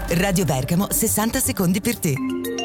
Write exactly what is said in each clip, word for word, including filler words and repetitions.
Radio Bergamo, sessanta secondi per te.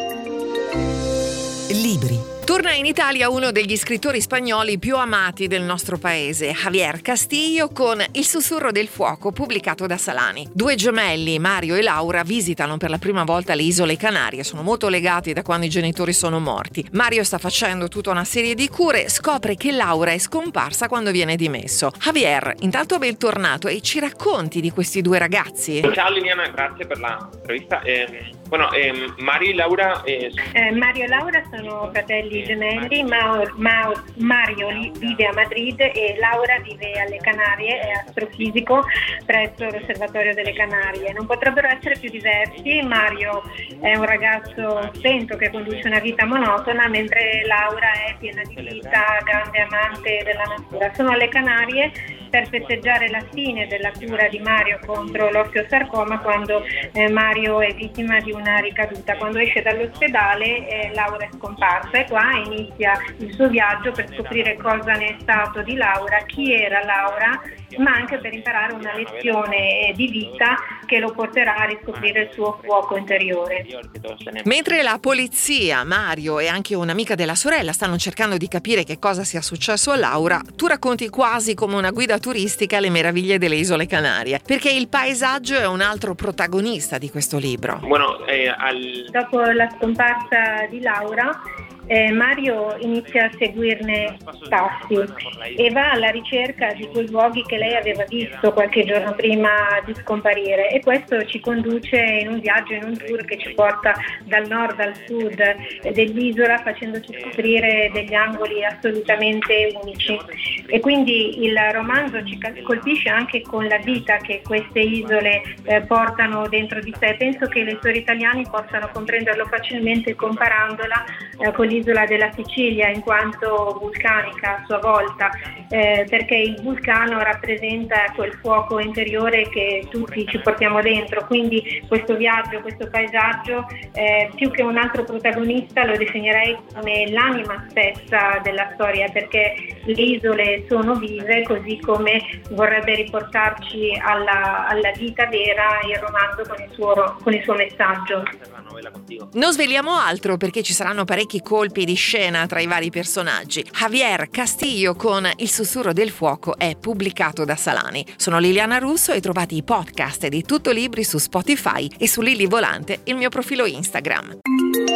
Libri. Torna in Italia uno degli scrittori spagnoli più amati del nostro paese, Javier Castillo, con Il sussurro del fuoco, pubblicato da Salani. Due gemelli, Mario e Laura, visitano per la prima volta le isole Canarie. Sono molto legati da quando i genitori sono morti. Mario sta facendo tutta una serie di cure, scopre che Laura è scomparsa quando viene dimesso. Javier, intanto bentornato e ci racconti di questi due ragazzi? Ciao Liliana, grazie per la intervista. Eh, bueno, eh, Mario e Laura... Eh... Eh, Mario e Laura sono fratelli gemelli, ma, ma Mario vive a Madrid e Laura vive alle Canarie, è astrofisico presso l'Osservatorio delle Canarie. Non potrebbero essere più diversi. Mario è un ragazzo spento che conduce una vita monotona, mentre Laura è piena di vita, grande amante della natura. Sono alle Canarie per festeggiare la fine della cura di Mario contro l'osteosarcoma, quando eh, Mario è vittima di una ricaduta. Quando esce dall'ospedale eh, Laura è scomparsa e qua inizia il suo viaggio per scoprire cosa ne è stato di Laura, chi era Laura, ma anche per imparare una lezione di vita che lo porterà a riscoprire il suo fuoco interiore. Mentre la polizia, Mario e anche un'amica della sorella stanno cercando di capire che cosa sia successo a Laura, tu racconti quasi come una guida turistica le meraviglie delle isole Canarie, perché il paesaggio è un altro protagonista di questo libro. Bueno, eh, al... Dopo la scomparsa di Laura, Eh, Mario inizia a seguirne passi e va alla ricerca di quei luoghi che lei aveva visto qualche giorno prima di scomparire, e questo ci conduce in un viaggio, in un tour che ci porta dal nord al sud dell'isola, facendoci scoprire degli angoli assolutamente unici. E quindi il romanzo ci colpisce anche con la vita che queste isole eh, portano dentro di sé. Penso che i lettori italiani possano comprenderlo facilmente comparandola eh, con l'isola della Sicilia, in quanto vulcanica a sua volta, eh, perché il vulcano rappresenta quel fuoco interiore che tutti ci portiamo dentro. Quindi questo viaggio, questo paesaggio, eh, più che un altro protagonista, lo definirei come l'anima stessa della storia, perché le isole sono vive, così come vorrebbe riportarci alla, alla vita vera il romanzo con il suo, con il suo messaggio. Non sveliamo altro perché ci saranno parecchi colpi di scena tra i vari personaggi. Javier Castillo con Il sussurro del fuoco è pubblicato da Salani. Sono Liliana Russo e trovate i podcast di Tutto Libri su Spotify e su Lili Volante, il mio profilo Instagram.